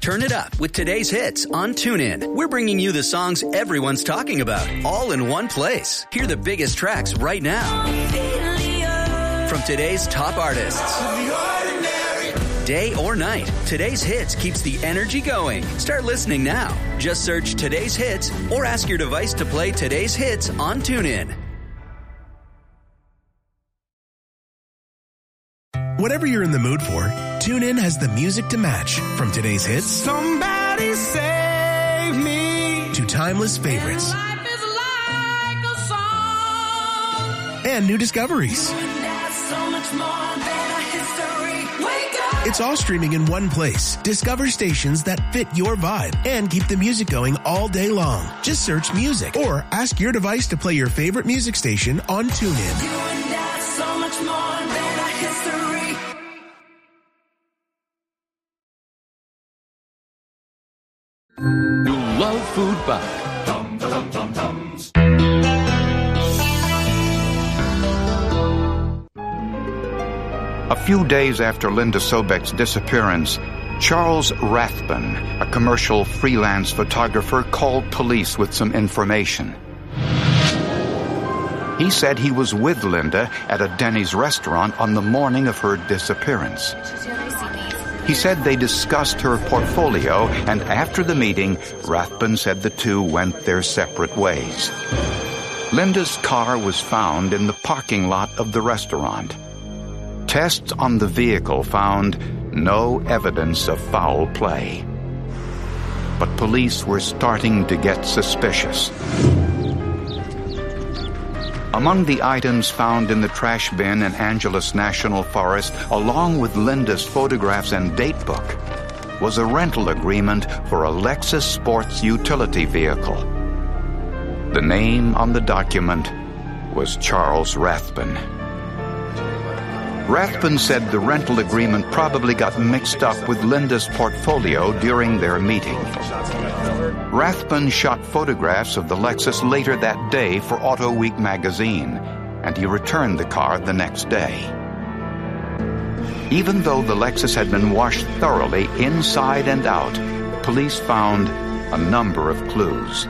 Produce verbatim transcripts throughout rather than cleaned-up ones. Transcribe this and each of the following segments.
Turn it up with today's hits on TuneIn. We're bringing you the songs everyone's talking about, all in one place. Hear the biggest tracks right now from today's top artists. Day or night, today's hits keeps the energy going. Start listening now. Just search today's hits or ask your device to play today's hits on TuneIn. Whatever you're in the mood for, TuneIn has the music to match. From today's hits, somebody save me, to timeless favorites, and life is like a song, and new discoveries. so much more than a history. Wake up. It's all streaming in one place. Discover stations that fit your vibe and keep the music going all day long. Just search music or ask your device to play your favorite music station on TuneIn. You and I, so much more than a history. You love food back. Dum, dum, dum, dum. A few days after Linda Sobek's disappearance, Charles Rathbun, a commercial freelance photographer, called police with some information. He said he was with Linda at a Denny's restaurant on the morning of her disappearance. He said they discussed her portfolio, and after the meeting, Rathbun said the two went their separate ways. Linda's car was found in the parking lot of the restaurant. Tests on the vehicle found no evidence of foul play. But police were starting to get suspicious. Among the items found in the trash bin in Angeles National Forest, along with Linda's photographs and date book, was a rental agreement for a Lexus sports utility vehicle. The name on the document was Charles Rathbun. Rathbun said the rental agreement probably got mixed up with Linda's portfolio during their meeting. Rathbun shot photographs of the Lexus later that day for Auto Week magazine, and he returned the car the next day. Even though the Lexus had been washed thoroughly inside and out, police found a number of clues.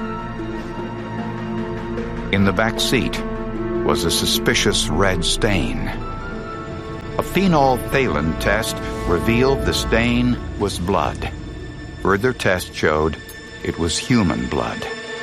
In the back seat was a suspicious red stain. A phenolphthalein test revealed the stain was blood. Further tests showed it was human blood.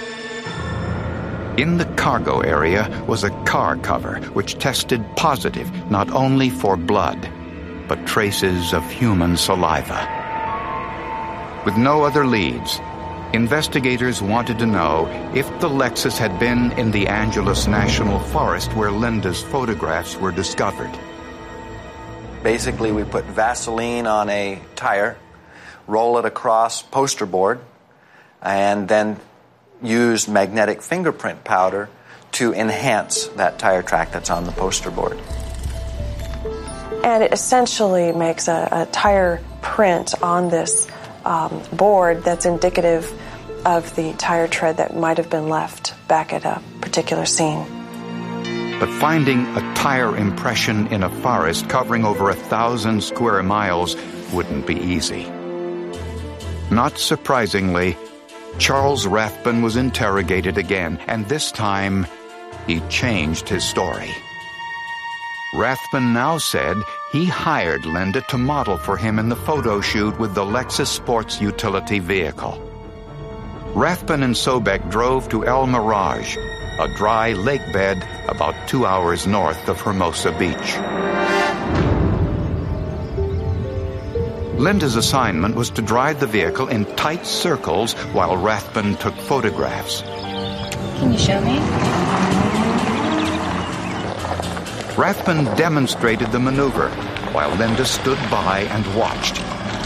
In the cargo area was a car cover which tested positive not only for blood, but traces of human saliva. With no other leads, investigators wanted to know if the Lexus had been in the Angeles National Forest where Linda's photographs were discovered. Basically, we put Vaseline on a tire, roll it across poster board, and then use magnetic fingerprint powder to enhance that tire track that's on the poster board. And it essentially makes a, a tire print on this um, board that's indicative of the tire tread that might have been left back at a particular scene. But finding a tire impression in a forest covering over a thousand square miles wouldn't be easy. Not surprisingly, Charles Rathbun was interrogated again, and this time he changed his story. Rathbun now said he hired Linda to model for him in the photo shoot with the Lexus sports utility vehicle. Rathbun and Sobek drove to El Mirage, a dry lake bed about two hours north of Hermosa Beach. Linda's assignment was to drive the vehicle in tight circles while Rathbun took photographs. Can you show me? Rathbun demonstrated the maneuver while Linda stood by and watched.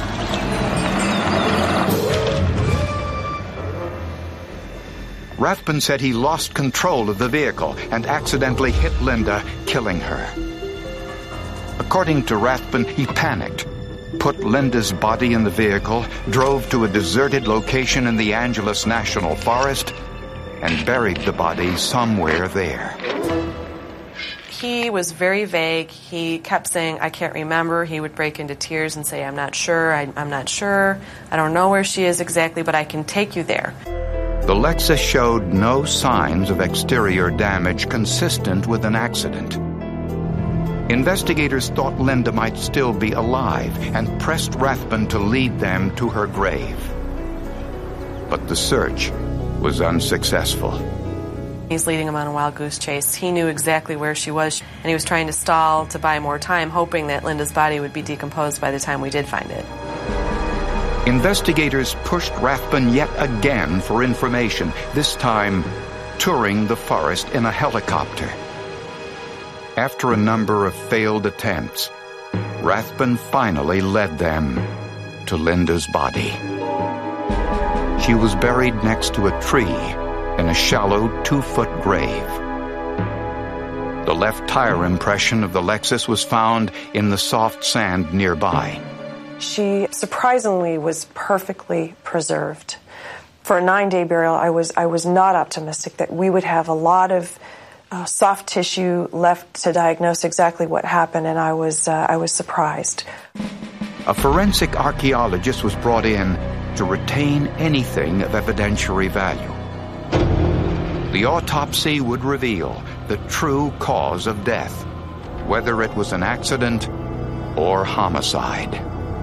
Rathbun said he lost control of the vehicle and accidentally hit Linda, killing her. According to Rathbun, he panicked, put Linda's body in the vehicle, drove to a deserted location in the Angeles National Forest, and buried the body somewhere there. He was very vague. He kept saying, I can't remember. He would break into tears and say, I'm not sure, I, I'm not sure. I don't know where she is exactly, but I can take you there. The Lexus showed no signs of exterior damage consistent with an accident. Investigators thought Linda might still be alive and pressed Rathbun to lead them to her grave. But the search was unsuccessful. He's leading him on a wild goose chase. He knew exactly where she was, and he was trying to stall to buy more time, hoping that Linda's body would be decomposed by the time we did find it. Investigators pushed Rathbun yet again for information, this time touring the forest in a helicopter. After a number of failed attempts, Rathbun finally led them to Linda's body. She was buried next to a tree in a shallow two-foot grave. The left tire impression of the Lexus was found in the soft sand nearby. She surprisingly was perfectly preserved. For a nine-day burial, I was I was not optimistic that we would have a lot of uh, soft tissue left to diagnose exactly what happened, and I was uh, I was surprised. A forensic archaeologist was brought in to retain anything of evidentiary value. The autopsy would reveal the true cause of death, whether it was an accident or homicide.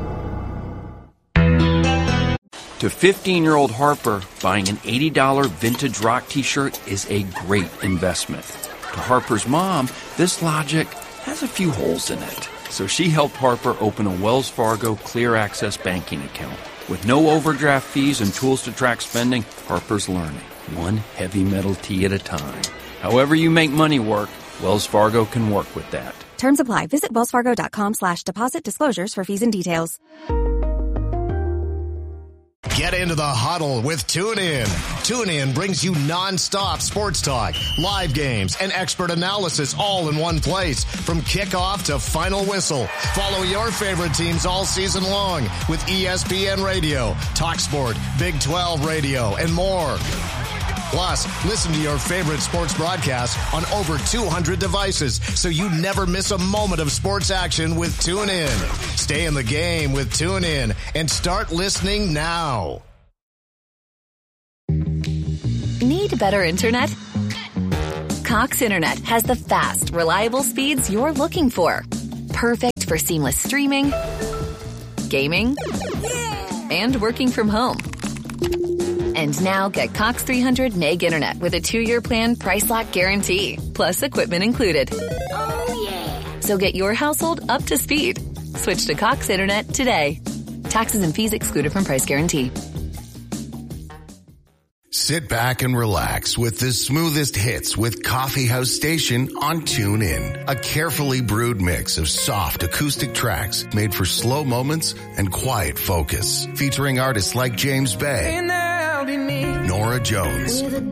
To fifteen-year-old Harper, buying an eighty dollars vintage rock t-shirt is a great investment. To Harper's mom, this logic has a few holes in it. So she helped Harper open a Wells Fargo Clear Access banking account. With no overdraft fees and tools to track spending, Harper's learning, one heavy metal tee at a time. However you make money work, Wells Fargo can work with that. Terms apply. Visit wellsfargo.com slash deposit disclosures for fees and details. Get into the huddle with TuneIn. TuneIn brings you nonstop sports talk, live games, and expert analysis all in one place. From kickoff to final whistle. Follow your favorite teams all season long with E S P N Radio, TalkSport, Big twelve Radio, and more. Plus, listen to your favorite sports broadcasts on over two hundred devices so you never miss a moment of sports action with TuneIn. Stay in the game with TuneIn and start listening now. Need better internet? Cox Internet has the fast, reliable speeds you're looking for. Perfect for seamless streaming, gaming, and working from home. And now get Cox three hundred meg internet with a two-year plan price lock guarantee, plus equipment included. Oh, yeah. So get your household up to speed. Switch to Cox Internet today. Taxes and fees excluded from price guarantee. Sit back and relax with the smoothest hits with Coffee House Station on TuneIn. A carefully brewed mix of soft acoustic tracks made for slow moments and quiet focus. Featuring artists like James Bay, Nora Jones, and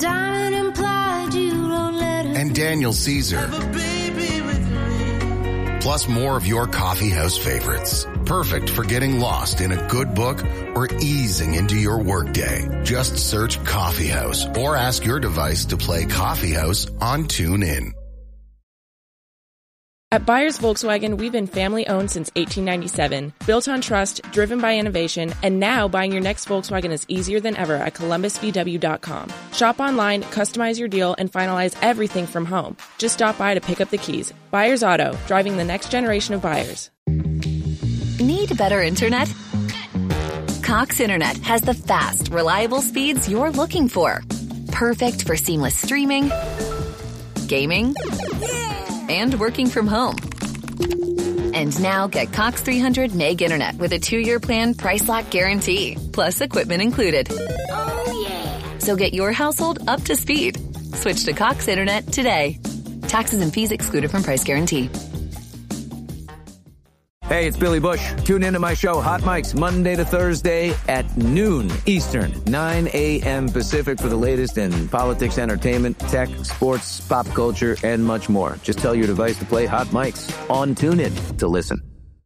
Daniel Caesar. Plus more of your coffee house favorites. Perfect for getting lost in a good book or easing into your workday. Just search Coffee House or ask your device to play Coffee House on TuneIn. At Byers Volkswagen, we've been family-owned since eighteen ninety-seven, built on trust, driven by innovation, and now buying your next Volkswagen is easier than ever at Columbus V W dot com. Shop online, customize your deal, and finalize everything from home. Just stop by to pick up the keys. Byers Auto, driving the next generation of buyers. Need better internet? Cox Internet has the fast, reliable speeds you're looking for. Perfect for seamless streaming, gaming, and working from home. And now get Cox three hundred meg internet with a two-year plan price lock guarantee, plus equipment included. Oh, yeah. So get your household up to speed. Switch to Cox Internet today. Taxes and fees excluded from price guarantee. Hey, it's Billy Bush. Tune into my show, Hot Mics, Monday to Thursday at noon Eastern, nine a.m. Pacific for the latest in politics, entertainment, tech, sports, pop culture, and much more. Just tell your device to play Hot Mics on TuneIn to listen.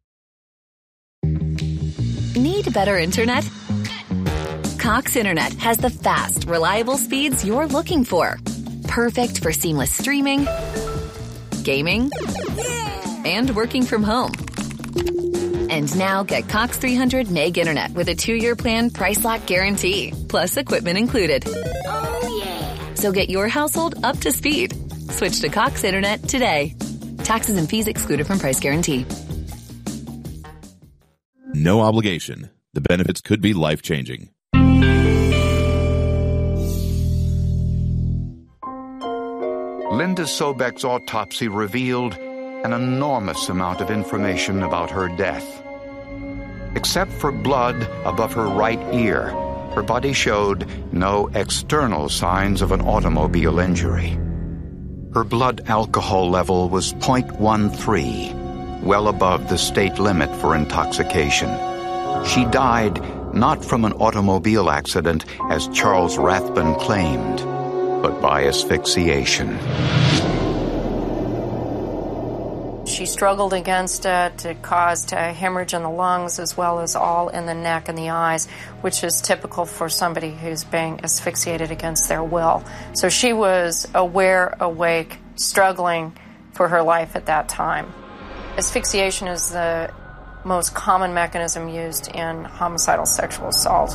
Need better internet? Cox Internet has the fast, reliable speeds you're looking for. Perfect for seamless streaming, gaming, and working from home. And now get Cox three hundred meg internet with a two-year plan price lock guarantee, plus equipment included. Oh, yeah. So get your household up to speed. Switch to Cox Internet today. Taxes and fees excluded from price guarantee. No obligation. The benefits could be life-changing. Linda Sobek's autopsy revealed an enormous amount of information about her death. Except for blood above her right ear, her body showed no external signs of an automobile injury. Her blood alcohol level was zero point one three, well above the state limit for intoxication. She died not from an automobile accident, as Charles Rathbun claimed, but by asphyxiation. She struggled against it. It caused a hemorrhage in the lungs as well as all in the neck and the eyes, which is typical for somebody who's being asphyxiated against their will. So she was aware, awake, struggling for her life at that time. Asphyxiation is the most common mechanism used in homicidal sexual assault.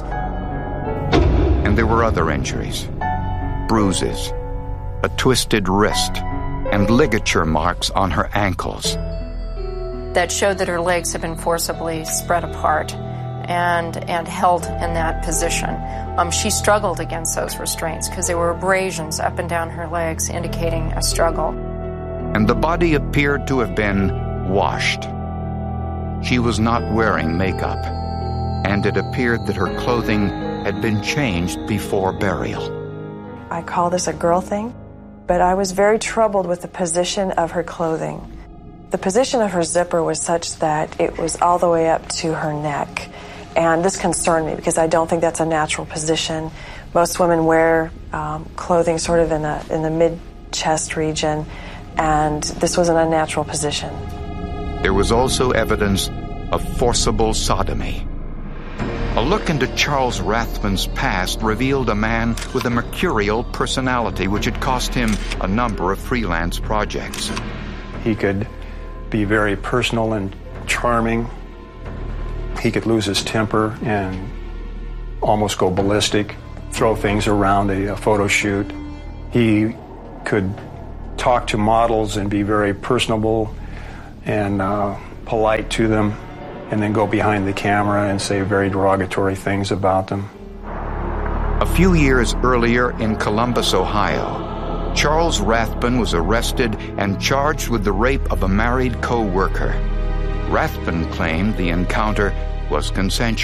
And there were other injuries, bruises, a twisted wrist, and ligature marks on her ankles. That showed that her legs had been forcibly spread apart and and held in that position. Um, she struggled against those restraints because there were abrasions up and down her legs indicating a struggle. And the body appeared to have been washed. She was not wearing makeup, and it appeared that her clothing had been changed before burial. I call this a girl thing, but I was very troubled with the position of her clothing. The position of her zipper was such that it was all the way up to her neck. And this concerned me because I don't think that's a natural position. Most women wear um, clothing sort of in the, in the mid-chest region, and this was an unnatural position. There was also evidence of forcible sodomy. A look into Charles Rathbun's past revealed a man with a mercurial personality which had cost him a number of freelance projects. He could be very personal and charming. He could lose his temper and almost go ballistic, throw things around a, a photo shoot. He could talk to models and be very personable and uh, polite to them, and then go behind the camera and say very derogatory things about them. A few years earlier in Columbus, Ohio, Charles Rathbun was arrested and charged with the rape of a married co-worker. Rathbun claimed the encounter was consensual.